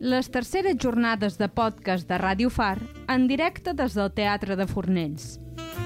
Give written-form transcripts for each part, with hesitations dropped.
les terceres jornades de podcast de Ràdio Far en directe des del Teatre de Fornells.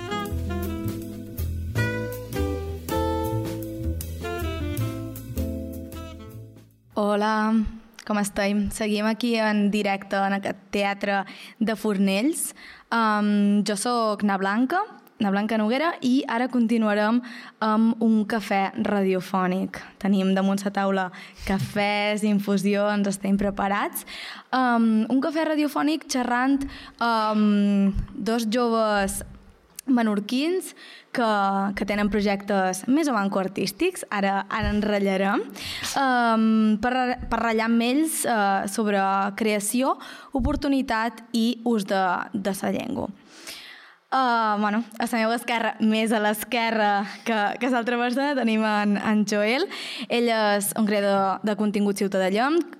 Hola, com estem? Seguim aquí en directe en aquest Teatre de Fornells. Jo soc Na Blanca Noguera, i ara continuarem amb un cafè radiofònic. Tenim damunt la taula cafès, infusions, estem preparats. Un cafè radiofònic xerrant amb dos joves menorquins que tenen projectes més o menys artístics, ara en ratllarem, per ratllar amb ells sobre creació, oportunitat i ús de la llengua. A la meva esquerra, més a l'esquerra que l'altra persona, tenim en Joel. Ell és un creador de contingut ciutadallenc,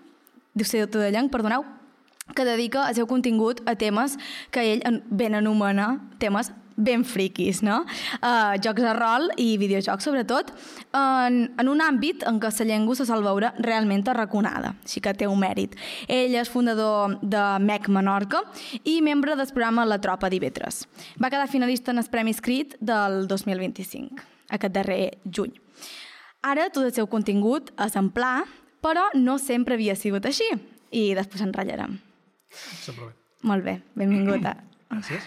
que dedica el seu contingut a temes que ell ben anomena temes ben friquis, no? Jocs de rol i videojocs, sobretot, en un àmbit en què la llengua se sol veure realment arraconada, així que té un mèrit. Ell és fundador de MEC Menorca i membre del programa La Tropa d'IV3. Va quedar finalista en el Premi Escrit del 2025, aquest darrer juny. Ara tot el seu contingut és en pla, però no sempre havia sigut així, i després en ratllarem. Sempre bé. Molt bé, benvinguda. Gràcies.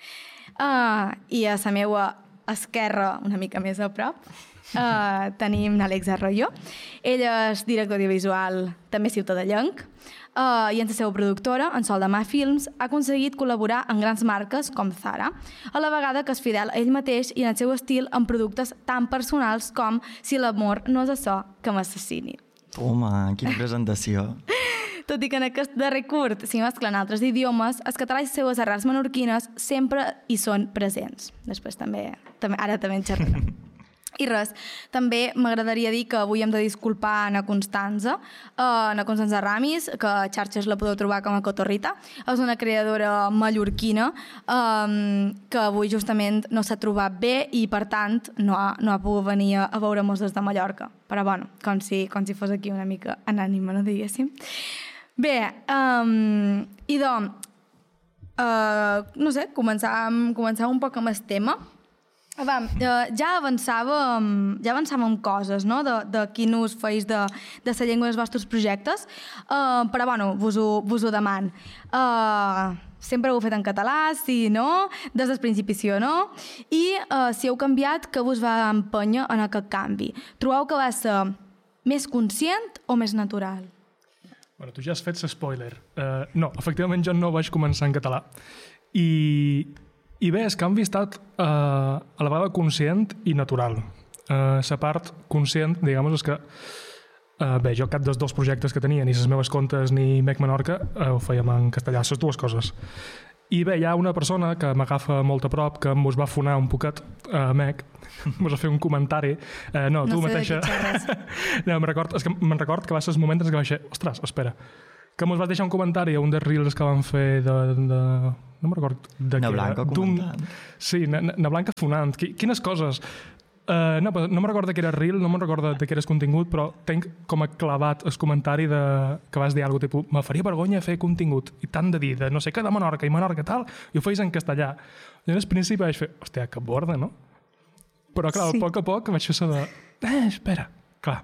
I a la meva esquerra, una mica més a prop, tenim l'Àlex Arroyo. Ell és director audiovisual, també ciutadallenc, i en la seva productora, en Sol de Mà Films, ha aconseguit col·laborar amb grans marques com Zara, a la vegada que és fidel a ell mateix i en el seu estil amb productes tan personals com Si l'amor no és açò que m'assassini. Home, quina presentació. Tot i que en aquest darrer curt s'hi mesclen altres idiomes, els català i les seves arrels menorquines sempre hi són presents. Després ara també en xerrarem. I res, també m'agradaria dir que avui hem de disculpar a Constanza Ramis, que a xarxes la podeu trobar com a Cotorrita. És una creadora mallorquina que avui justament no s'ha trobat bé i per tant no ha pogut venir a veure-mos des de Mallorca. Però bueno, com si fos aquí una mica anònima, no diguéssim. Bé, i doncs, no sé, començar un poc amb el tema. Ja avançàvem coses, no?, de quin ús feis de la llengua dels vostres projectes, però bueno, vos ho deman. Sempre ho heu fet en català, sí, no? Des del principi, sí o no? I si heu canviat, què vos va empènyer en aquest canvi? Trobeu que va ser més conscient o més natural? Bueno, tu ja has fet spoiler. No, efectivament jo no vaig començar en català. I bé, el canvi ha estat a la vegada conscient i natural. La part conscient, diguem, és que bé, jo cap dels dos projectes que tenia, ni les meves contes ni MEC Menorca, ho fèiem en castellà, les dues coses. I bé, hi ha una persona que m'agafa molt a prop, que mos va fonar un poquet a MEC, mos va fer un comentari. No tu mateixa... No, me'n record que va ser el moment en què vaig dir, ostres, espera, que mos vas deixar un comentari a un dels reels que van fer de no me'n record de Na Blanca comentant. Sí, Na Blanca fonant. Quines coses? No me'n recordo que era reel, no me'n recordo de què era el contingut, però tenc com a clavat el comentari que vas dir alguna cosa, me faria vergonya fer contingut, i tant de dir, de no sé què, de Menorca i Menorca tal, i ho feis en castellà. I al principi vaig fer, hòstia, que borda, no? Però clar, a poc vaig fer això de... espera, clar.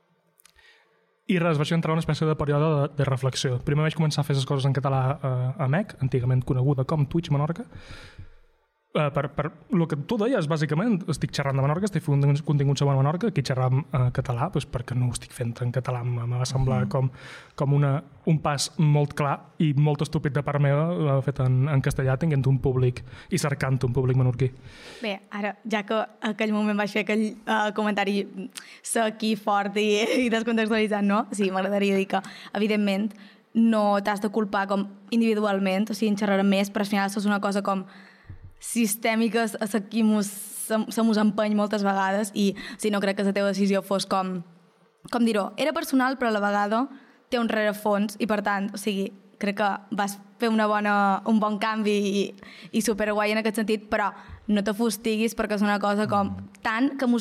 I res, vaig entrar en una espècie de període de reflexió. Primer vaig començar a fer les coses en català a MEC, antigament coneguda com Twitch Menorca. Per el que tu deies, bàsicament, estic xerrant de Menorca, estic fent un contingut sobre Menorca, aquí xerram català, doncs perquè no ho estic fent en català, me va semblar com un pas molt clar i molt estúpid de part meva, fet en castellà, tenint un públic i cercant un públic menorquí. Bé, ara, ja que aquell moment vaig fer aquell comentari sec i fort i descontextualitzat, no? Sí, m'agradaria dir que, evidentment, no t'has de culpar com individualment, o sigui, en xerrarem més, però al final això és una cosa com sistèmiques a la que se mos empeny moltes vegades i no crec que la teva decisió fos com dir-ho, era personal però a la vegada té un rerefons i per tant, o sigui, crec que vas fer un bon canvi i superguai en aquest sentit, però no te fustiguis perquè és una cosa com tant que mos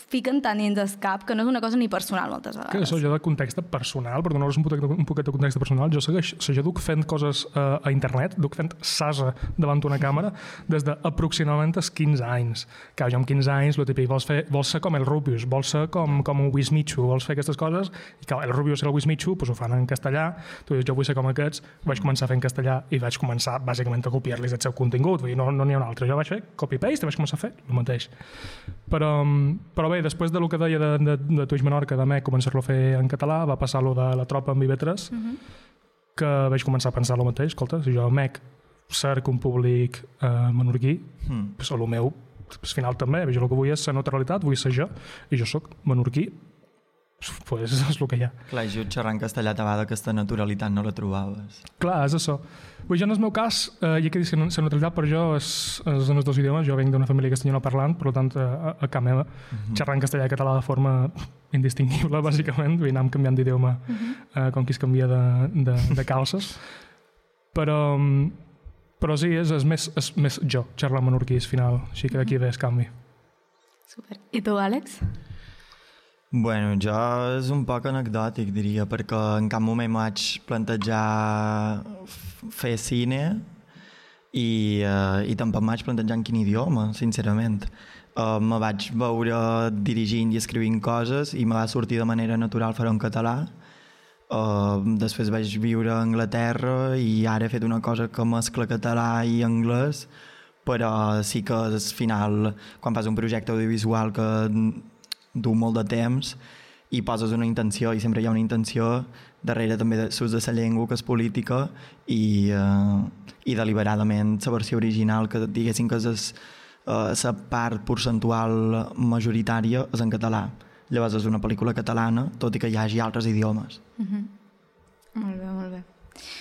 fiquen tant dins el cap que no és una cosa ni personal moltes Que vegades. això jo de context personal, per donar-vos un poquet de context personal, jo duc fent coses a internet, duc fent sasa davant una càmera des d'aproximadament els 15 anys. Que jo amb 15 anys, el típic, vols ser com el Rubius, vols ser com un Wismichu, vols fer aquestes coses, i que el Rubius i el Wismichu pues, ho fan en castellà, tu dius, jo vull ser com aquests, vaig començar a fer en castellà i vaig començar bàsicament a copiar-los el seu contingut, vull dir, no n'hi ha un altre. Jo vaig fer copy-paste i vaig començar a fer el mateix. Però bé, després del que deia de Twitch Menorca, de MEC, començar-lo a fer en català, va passar lo de la tropa amb IB3, que vaig començar a pensar el mateix. Escolta, si jo a MEC cerc un públic menorquí, pues el meu al final també, jo el que vull és ser neutralitat, vull ser jo, i jo sóc menorquí, pues és el que hi ha. Clar, jo xerrant castellà a vegades aquesta naturalitat no la trobaves. Clar, és això. Vull dir, en el meu cas, ja que dic la neutralitat per jo és en els dos idiomes. Jo venc d'una família castellana parlant, per tant, a casa meva, xerrant castellà i català de forma indistingible, bàsicament. Vull anar canviant d'idioma com qui es canvia de calces. Però sí, és més jo, xerrar menorquí al final. Així que d'aquí ve el canvi. Super. I tu, Àlex? Bueno, jo és un poc anecdòtic, diria, perquè en cap moment vaig plantejar fer cine i tampoc vaig plantejar en quin idioma, sincerament. Me vaig veure dirigint i escrivint coses i me va sortir de manera natural fer-ho en català. Després vaig viure a Anglaterra i ara he fet una cosa que mescla català i anglès, però sí que al final, quan fas un projecte audiovisual que du molt de temps i poses una intenció, i sempre hi ha una intenció darrere també de l'ús de la llengua, que és política, i deliberadament la versió original, que diguéssim que és la part percentual majoritària, és en català. Llavors és una pel·lícula catalana, tot i que hi hagi altres idiomes. Molt bé, molt bé.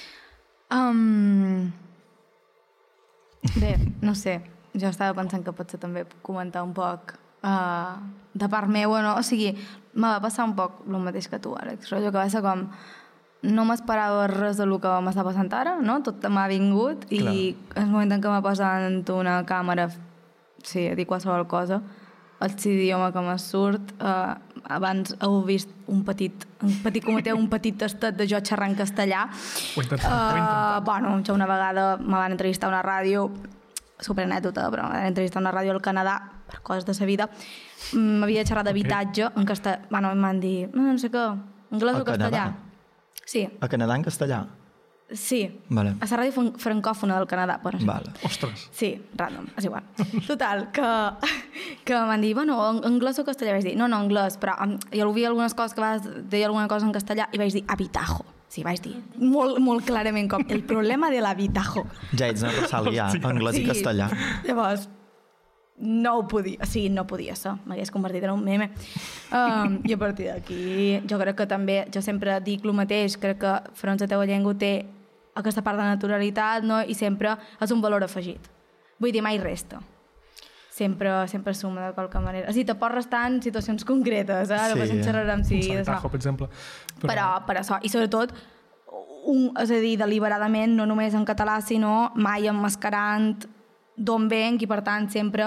Bé, no sé, jo estava pensant que potser també puc comentar un poc de part meva, no? O sigui, me va passar un poc el mateix que tu, Àlex. Rotllo que va ser com... No m'esperava res del que m'està passant ara, no? Tot m'ha vingut i en el moment en què m'ha posat una càmera, sí, a dir qualsevol cosa, el idioma que me surt, abans heu vist un petit cometeu, un petit tastet de jo xerrant castellà. Ho he intentat. Bueno, jo una vegada me van entrevistar a una ràdio, superanècdota, però me van entrevistar a una ràdio al Canadà, per coses de sa vida. M'havia xerrat d'habitatge en castellà. Bueno, em van dir, no sé què, anglès o castellà. Sí. A Canadà en castellà? Sí. Vale. A la ràdio francòfona del Canadà, per això. Vale. Ostres. Sí, random, és igual. Total, que m'han dit, bueno, anglès o castellà? Vaig dir, no, anglès, però jo ho havia algunes coses que deia alguna cosa en castellà i vaig dir, habitajo. Sí, vaig dir, molt, molt clarament com, el problema de l'habitajo. Ja ets una Rosalia, anglès i castellà. Llavors, no ho podia, no podia ser, m'hagués convertit en un meme. I a partir d'aquí, jo crec que també, jo sempre dic el mateix, crec que Frons de teua llengua té aquesta part de naturalitat, no? I sempre és un valor afegit. Vull dir, mai resta. Sempre suma de qualque manera. Sí, te pots restar en situacions concretes, després en xerrarem si... Un Santajo, per exemple. Però això, i sobretot, és a dir, deliberadament, no només en català, sinó mai emmascarant d'on venc i, per tant, sempre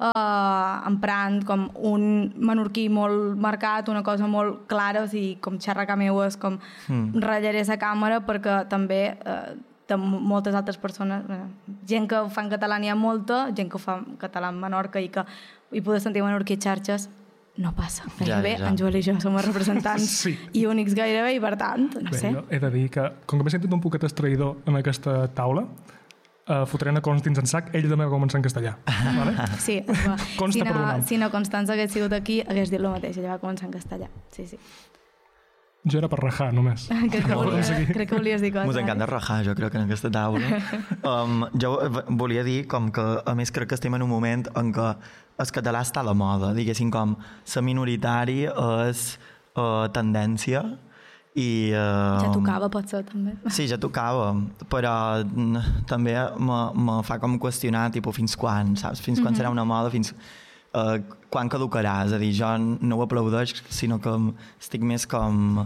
emprant com un menorquí molt marcat, una cosa molt clara, o sigui, com xerrar que meu és com ratllaré la càmera, perquè també de moltes altres persones, gent que ho fa en català n'hi ha molta, gent que ho fa en català en Menorca i que hi poder sentir menorquí a xarxes, no passa. Gairebé, en Joel i jo som els representants i únics gairebé, i per tant, no sé. Jo he de dir que, com que m'he sentit un poquet traïdor en aquesta taula, fotré a Constins en sac, ell també va començar en castellà. Vale? Sí, Consta per un si no Constança hagués sigut aquí, hagués dit el mateix, ella va començar en castellà. Sí. Jo era per rajar, només. Crec que volies dir coses. Mos encanta rajar, jo crec, en aquesta taula. Jo volia dir com que, a més, crec que estem en un moment en què el català està a la moda, diguéssim, com ser minoritari és tendència i... Ja tocava, pot ser, també. Sí, ja tocava, però també me fa com qüestionar, tipus, fins quan, saps? Fins quan serà una moda, fins... quan caducarà, és a dir, jo no ho aplaudeix, sinó que estic més com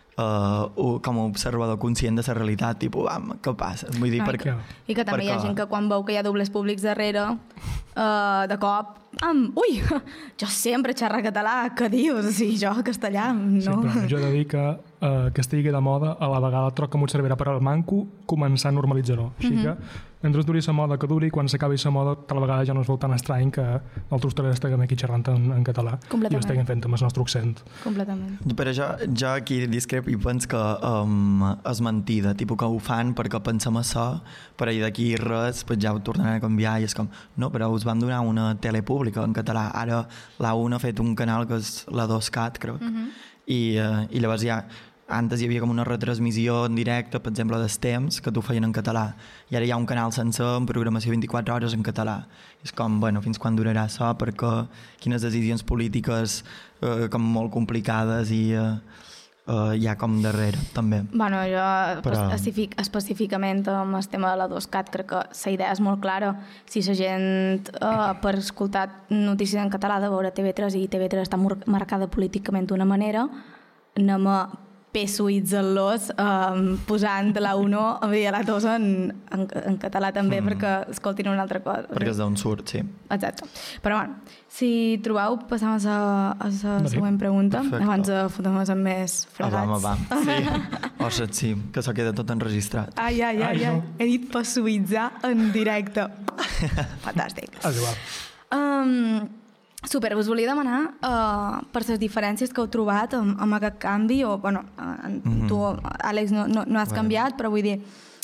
un observador conscient de la realitat, tipus, què passa? Vull dir, I que també hi ha gent que quan veu que hi ha dobles públics darrere, de cop ui, jo sempre xerro català, què dius? O sigui, jo castellà, no. Sí, però jo he de dir que estigui de moda, a la vegada troc que m'ho servirà per al manco començar a normalitzar-ho. Així que, mentre duri la moda que duri, quan s'acabi la moda, tal vegada ja no es veu tan estrany que nosaltres tres estiguem aquí xerrant en català i ho estiguem fent amb el nostre accent. Completament. Però jo aquí discrepo i penso que és mentida, tipus que ho fan perquè pensem això, però i d'aquí res pues ja ho tornaran a canviar i és com, no, però us vam donar una tele pública en català, ara la UNA ha fet un canal que és la 2CAT, crec, i llavors ja antes hi havia com una retransmissió en directe, per exemple, dels temps, que t'ho feien en català. I ara hi ha un canal sencer amb programació 24 hores en català. És com, bueno, fins quan durarà això? Perquè quines decisions polítiques com molt complicades i hi ha com darrere, també. Bueno, jo específicament amb el tema de la 2CAT crec que la idea és molt clara. Si la gent per escoltar notícies en català de veure TV3 i TV3 està marcada políticament d'una manera, anem a pesuïtzar-los posant la 1 i la 2 en català també perquè escoltin una altra cosa. Perquè és d'on surt, sí. Exacte. Però bueno, si trobeu, passam a la següent pregunta. Perfecte. Abans de fotre-nos amb més fregats. Va. Sí. Ostres, sí, que s'ha quedat tot enregistrat. Ai. no. He dit pesuïtzar en directe. Fantàstic. És igual. Super, us volia demanar per les diferències que heu trobat amb aquest canvi, o, bueno, tu, Àlex, no has canviat, però vull dir,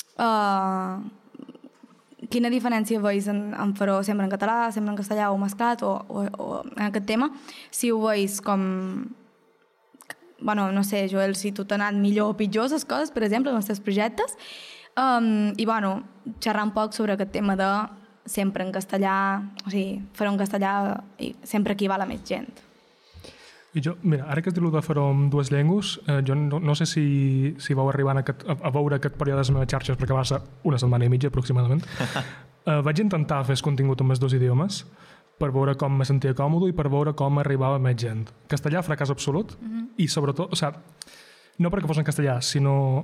quina diferència veus en fer-ho sempre en català, sempre en castellà o mesclat, o en aquest tema, si ho veus com... Bueno, no sé, Joel, si tu t'ha anat millor o pitjor les coses, per exemple, en els teus projectes, i, bueno, xerrar un poc sobre aquest tema de sempre en castellà, o sigui, fer-ho en castellà i sempre equival a més gent. I jo, mira, ara que has dit de fer-ho amb dues llengües, jo no sé si vau arribar a veure aquest període de les meves xarxes, perquè va ser una setmana i mitja aproximadament. Vaig intentar fer contingut amb els dos idiomes per veure com me sentia còmode i per veure com arribava més gent. Castellà, fracàs absolut, i sobretot, o sigui, no perquè fos en castellà, sinó...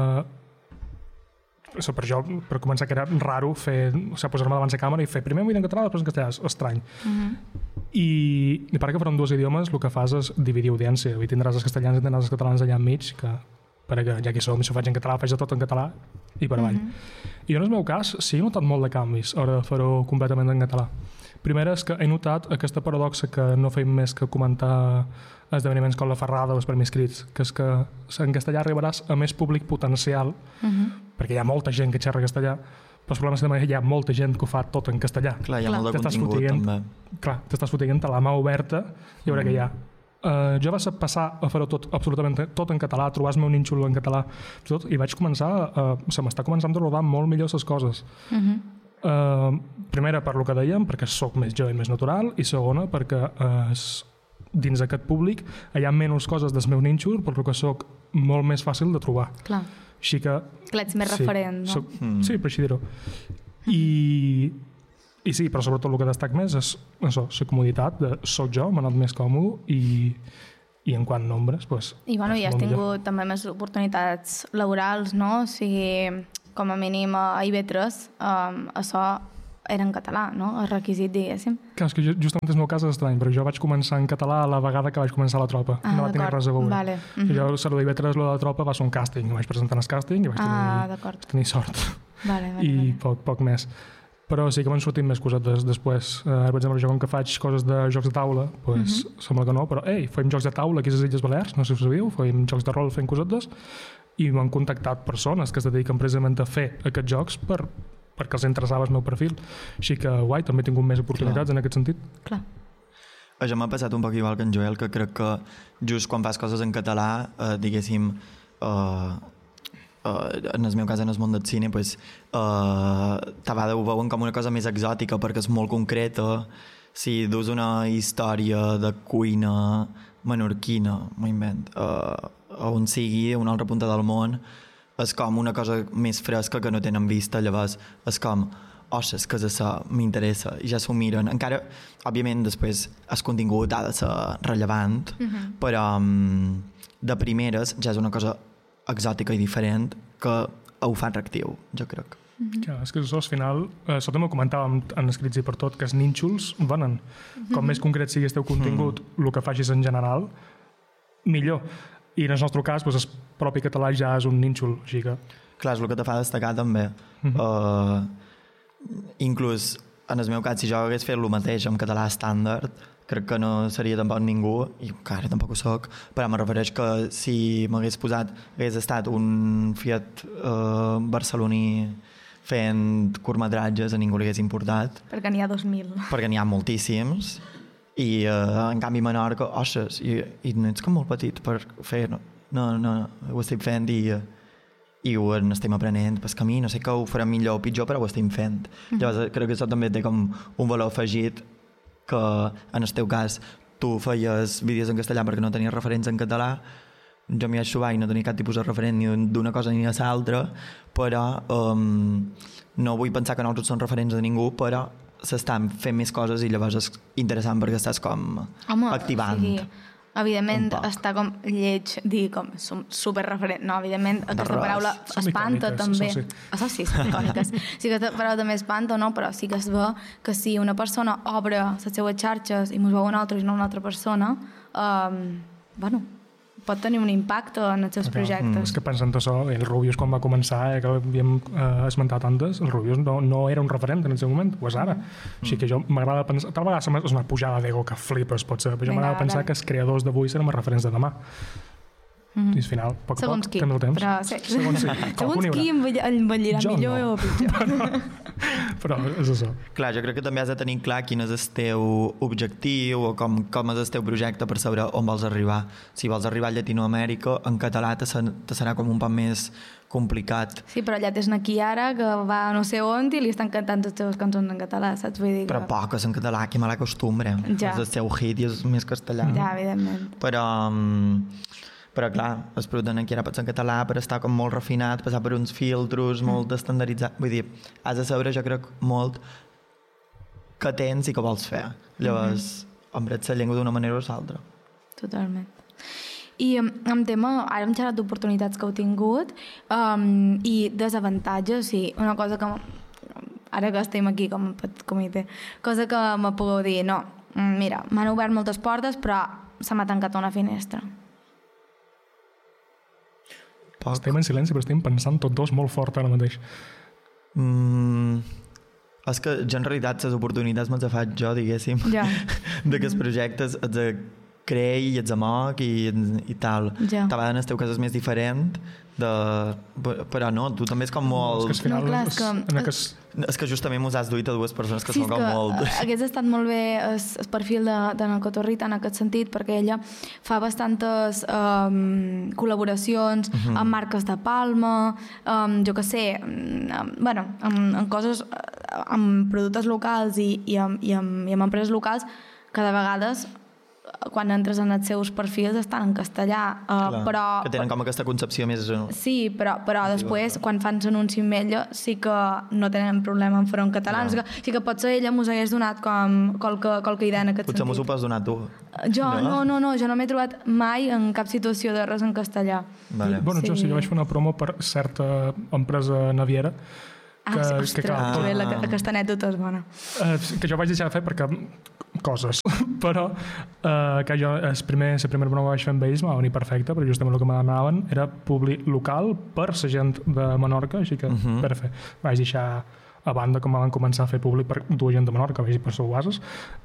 per jo, per començar, que era raro fer, o sigui, posar-me davant la càmera i fer primer en català, després en castellà, és estrany. I per que farem dos idiomes, el que fas és dividir audiència. I tindràs els castellans i tindràs els catalans allà enmig, que perquè ja que som, si ho faig en català, faig de tot en català i per avall. I jo, en el meu cas, sí, he notat molt de canvis a l'hora de fer-ho completament en català. Primer és que he notat aquesta paradoxa que no feim més que comentar esdeveniments com la Ferrada o els Premis Crits, que és que en castellà arribaràs a més públic potencial, perquè hi ha molta gent que xerra castellà, però el problema és que hi ha molta gent que ho fa tot en castellà. Clar, hi ha molt de contingut, també. Clar, t'estàs fotent a la mà oberta i veure què hi ha. Jo vaig passar a fer-ho absolutament tot en català, a trobar-me un nínxol en català, i vaig començar, se m'està començant a rodar molt millor les coses. Primera, per lo que dèiem, perquè sóc més jo i més natural, i segona, perquè dins d'aquest públic hi ha menys coses del meu nínxol, per lo que sóc molt més fàcil de trobar. Clar. Així que... Clar, ets més referent, no? Sí, per així dir-ho. I sí, però sobretot el que destac més és això, la comoditat de soc jo, m'ha anat més còmode i en quant nombres, doncs... I bueno, ja has tingut també més oportunitats laborals, no? O sigui, com a mínim a IB3, això era en català, no? El requisit, diguéssim. Clar, és que justament el meu cas és estrany, però jo vaig començar en català a la vegada que vaig començar la tropa. No va tenir res a veure. Vale. Jo, la IB3, la tropa, va ser un càsting. Vaig presentar en el càsting i vaig tenir sort. I poc més. Però sí que m'han sortit més cosetes després. Per exemple, jo com que faig coses de jocs de taula, doncs sembla que no, però fem jocs de taula aquí a les Illes Balears, no sé si ho sabíeu, fem jocs de rol fent cosetes, i m'han contactat persones que es dediquen precisament a fer aquests jocs perquè els interessava el meu perfil. Així que, guai, també he tingut més oportunitats en aquest sentit. Clar. Això m'ha passat un poc igual que en Joel, que crec que just quan fas coses en català, diguéssim, en el meu cas, en el món del cine, pues, ho veuen com una cosa més exòtica perquè és molt concreta. Si dus una història de cuina menorquina, m'ho invent, on sigui, a una altra punta del món, és com una cosa més fresca que no tenen vista, llavors és com, ostres, que és això, m'interessa, i ja s'ho miren. Encara, òbviament, després el contingut ha de ser rellevant, però de primeres ja és una cosa exòtica i diferent que ho fa atractiu, jo crec. Clar, és que això al final, això també ho comentàvem en Escrits i per tot, que els nínxols venen. Com més concret sigui el teu contingut, el que facis en general, millor. I en el nostre cas, doncs, el propi català ja és un nínxol, així que... Clar, és el que te fa destacar també. Inclús, en el meu cas, si jo hagués fet el mateix en català estàndard, crec que no seria tampoc ningú, i encara tampoc ho soc, però me refereix que si m'hagués posat, hagués estat un Fiat barceloní fent curtmetratges, a ningú li hagués importat. Perquè n'hi ha 2.000. Perquè n'hi ha moltíssims. I en canvi Menorca, ostres, i ets com molt petit per fer... No, ho estic fent i ho estem aprenent pel camí. No sé que ho farem millor o pitjor, però ho estem fent. Llavors crec que això també té com un valor afegit que en el teu cas tu feies vídeos en castellà perquè no tenies referents en català. Jo m'hi vaig trobar i no tenia cap tipus de referent ni d'una cosa ni de l'altra, però no vull pensar que nosaltres som referents de ningú, però s'estan fent més coses i llavors és interessant perquè estàs com activant. Sí, evidentment està com lleig dir com som superreferent. No, evidentment aquesta paraula espanta també. Això sí, són icòniques. Sí que aquesta paraula també espanta, no? Però sí que es ve que si una persona obre les seues xarxes i mos veu una altra i no una altra persona, bueno, pot tenir un impacte en els seus projectes. És que pensant això, el Rubius quan va començar, que l'havíem esmentat antes, el Rubius no era un referent en el seu moment, ho és ara. Així que jo m'agrada pensar, tal vegada és una pujada d'ego que flipes, potser, però jo m'agrada pensar que els creadors d'avui seran els referents de demà. I al final, poc a poc, canvia el temps. Però, sí. Segons qui envellirà millor o pitjor. Però és això. Clar, jo crec que també has de tenir clar quin és el teu objectiu o com és el teu projecte per saber on vols arribar. Si vols arribar a Llatinoamèrica, en català te serà com un poc més complicat. Sí, però allà tens aquí ara que va no sé on i li estan cantant les teves cançons en català, saps? Vull dir que... Però poques en català, que me l'acostumbre. Ja. És el seu hit i és més castellà. Ja, evidentment. Però clar, es produen aquí ara pots en català per estar com molt refinat, passar per uns filtros molt estandarditzats. Vull dir, has de saber, jo crec, molt què tens i què vols fer. Llavors, emprets la llengua d'una manera o l'altra. Totalment. I en tema, ara hem xerrat d'oportunitats que heu tingut i desavantatges, sí, una cosa que ara que estem aquí com a comitè, cosa que me pugueu dir, no, mira, m'han obert moltes portes però se m'ha tancat una finestra. Estem en silenci, però estem pensant tots dos molt fort ara mateix. És que jo en realitat les oportunitats me'ls he fet jo, diguéssim, d'aquests projectes, els de crear i els amoc i tal. Tal vegada en el teu cas és més diferent, però no, tu també és com molt... És que al final és que justament mos has duit a dues persones que són com molt... Hagués estat molt bé el perfil de na Cotorrita en aquest sentit, perquè ella fa bastantes col·laboracions amb marques de Palma, jo que sé, bueno, amb coses, amb productes locals i amb empreses locals que de vegades quan entres en els seus perfils estan en castellà, però... Que tenen com aquesta concepció més... Sí, però després, quan fan l'anunci amb ella, sí que no tenen problema en fer en català. No. Sí que potser ella mos hagués donat com qualque idea en aquest sentit. Potser mos ho pots donar tu. Jo jo no m'he trobat mai en cap situació de res en castellà. Vale. Bueno, jo sí, jo vaig fer una promo per certa empresa naviera aquesta anècdota és bona. Que jo vaig deixar de fer perquè coses, però que jo la primera broma que vaig fer amb ells m'ha venir perfecte, perquè justament el que me demanaven era publi local per la gent de Menorca, així que perfecte. Vaig deixar a banda com van començar a fer públic per dues gent de Menorca, vaig dir per seu bases.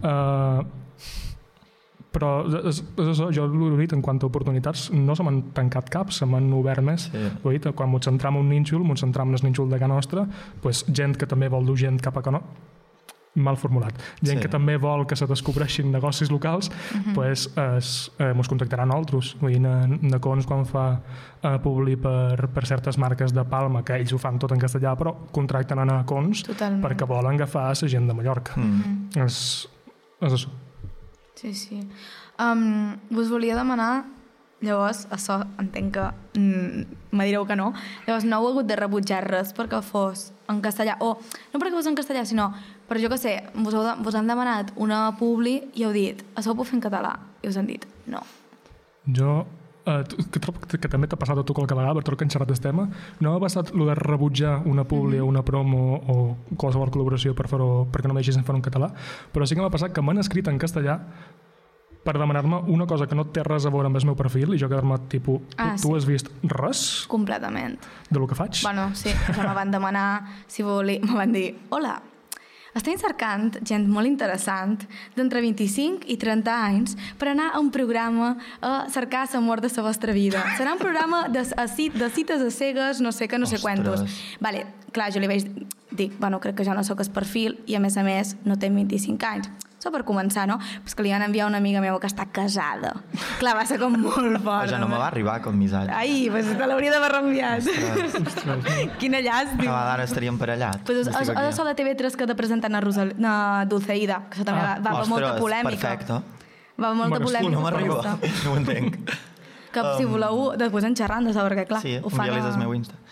Però és això, jo l'he dit, en quant a oportunitats no se m'han tancat cap, se m'han obert més. Dit, quan ens centram en un nínxol, ens centram en el nínxol de Ca Nostra, pues, gent que també vol dur gent cap a Ca Nostra, mal formulat, gent que també vol que se descobreixin negocis locals, pues, ens contactaran altres. Vull dir, Nacons quan fa publi per certes marques de Palma, que ells ho fan tot en castellà, però contracten a Nacons perquè volen agafar la gent de Mallorca. És això. Sí. Vos volia demanar, llavors, això entenc que me direu que no, llavors no heu hagut de rebutjar res perquè fos en castellà, o no perquè fos en castellà, sinó per jo que sé, vos han demanat una publi i heu dit, això ho puc fer en català, i us han dit no. Jo que també t'ha passat a tu qualque vegada, per tot que hem xerrat del tema, no m'ha passat el de rebutjar una publi o una promo o qualsevol col·laboració perquè no m'hagis fer en català, però sí que m'ha passat que m'han escrit en castellà per demanar-me una cosa que no té res a veure amb el meu perfil i jo quedar-me tipus, tu has vist res? Completament. De lo que faig? Bueno, sí, ja me van demanar si volia, me van dir, hola, estem cercant gent molt interessant d'entre 25 i 30 anys per anar a un programa a cercar l'amor de la vostra vida. Serà un programa de cites a cegues, no sé què, no sé quantos. Vale, clar, jo li vaig dir, bueno, crec que ja no sóc el perfil i a més no té 25 anys. Això per començar, no? Però que li van enviar una amiga meva que està casada. Clar, va ser com molt fort. Ja no me va arribar com missatge. Ai, pues te l'hauria d'haver reenviat. Quina llàstima. Cada vegada estaríem parellats. Pues és la TV3 que ha de presentar na Dulceida, que això també va amb molta polèmica. Perfecte. Va amb molta polèmica. No m'arriba, no ho entenc. Que si voleu, després en xerrant de saber que, clar, sí, ho fan envia-les al meu Insta.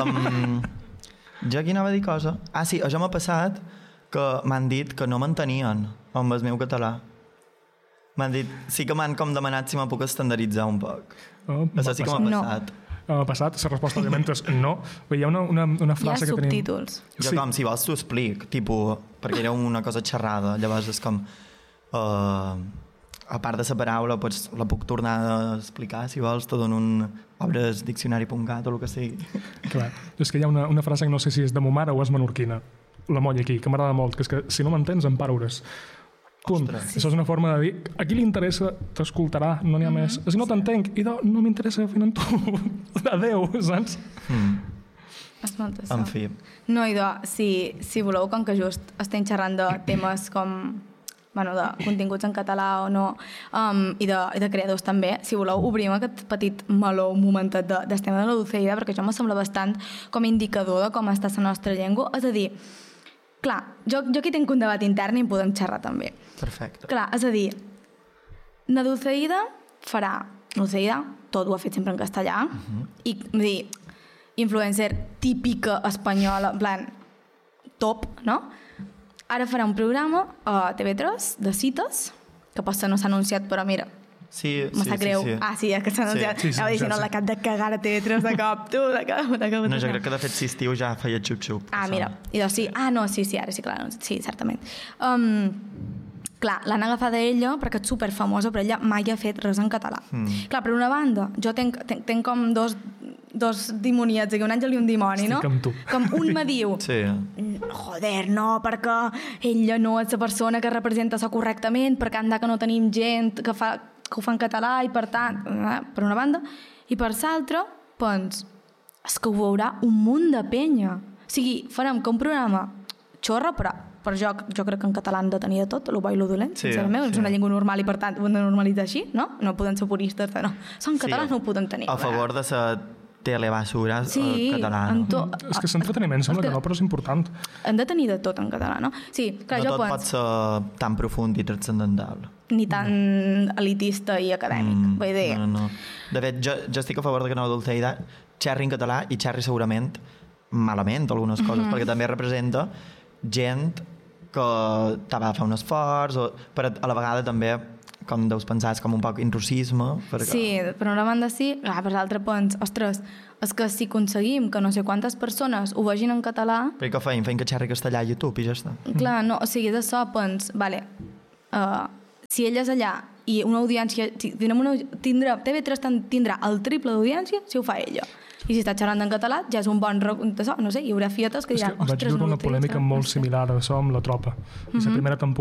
Jo aquí anava a dir cosa. Ah, sí, això m'ha passat que m'han dit que no m'entenien amb el meu català. M'han dit, sí que m'han com demanat si me puc estandarditzar un poc. Això sí que m'ha passat. M'ha passat, la resposta òbviament és no. Hi ha una frase que tenim... Hi ha subtítols. Jo com, si vols t'ho explic, tipus, perquè era una cosa xerrada, llavors és com... a part de la paraula, pues, la puc tornar a explicar, si vols, te dono obres diccionari.cat o el que sigui. Clar, és que hi ha una frase que no sé si és de mo mare o és menorquina, la molla aquí, que m'agrada molt, que és que si no m'entens, em paraures. Punt. Sí. Això és una forma de dir, a qui li interessa, t'escoltarà, no n'hi ha més. Si no t'entenc, no m'interessa fer amb tu. Adéu, saps? En fi. No, si voleu, com que just estem xerrant de temes com bueno, de continguts en català o no, i de creadors també, si voleu obrim aquest petit meló un momentet del tema de la Dulceida, perquè això me sembla bastant com indicador de com està la nostra llengua. És a dir, clar, jo aquí tinc un debat intern i en podem xerrar també. Perfecte. Clar, és a dir, la Dulceida farà... Dulceida, tot ho ha fet sempre en castellà, i dir, influencer típica espanyola, en plan, top, no? Ara farà un programa a TV3 de cites, que potser no s'ha anunciat, però mira, me sap greu. Sí. Ah, sí, és que s'ha anunciat. Anava dient, la cap de cagar a TV3 de cop, tu, de cop. No, jo crec que de fet si estiu ja feia xup-xup. Ah, mira, i doncs sí. Ah, no, sí, ara sí, clar, sí, certament. Clar, l'han agafada ella perquè és superfamosa, però ella mai ha fet res en català. Clar, per una banda, jo tenc com dos dimoniats, un àngel i un dimoni, no? Estic amb tu. Com un me diu, joder, no, perquè ella no és la persona que representa això correctament, perquè anda que no tenim gent que ho fa en català i per tant, per una banda, i per l'altra, doncs, és que ho veurà un munt de penya. O sigui, farem que un programa xorra, però jo crec que en català han de tenir de tot, el bo i el dolent, sincerament, és una llengua normal i per tant ho hem de normalitzar així, no? No poden ser puristes, no. Són catalans, no ho poden tenir. A favor de la telebasura catalana. És que l'entreteniment sembla que no, però és important. Hem de tenir de tot en català, no? Sí, clar, no tot pot ser tan profund i transcendental. Ni tan elitista i acadèmic, vull dir. No. De fet, jo estic a favor de que Nova Dulceida xerri en català i xerri segurament malament algunes coses, perquè també representa gent que t'ha de fer un esforç, però a la vegada també, com deus pensar, és com un poc intrusisme. Sí, per una banda sí, per l'altra doncs, ostres, és que si aconseguim que no sé quantes persones ho vegin en català... Però què feim? Feim que xerri castellà a YouTube i ja està. Clar, no, o sigui, d'això, doncs, vale, si ella és allà i una audiència... TV3 tindrà el triple d'audiència si ho fa ella. I si està xerrant en català, ja és un bon no sé, hi haurà fietes que diran... Vaig viure una polèmica molt similar a això amb La Tropa. La primera temporada